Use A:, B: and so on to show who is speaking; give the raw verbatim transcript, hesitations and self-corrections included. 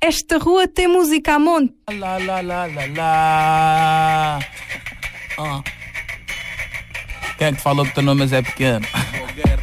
A: esta rua tem música a monte.
B: Lá, lá, lá, lá, lá. Ah. Quem é que falou que teu nome é Zé Pequeno?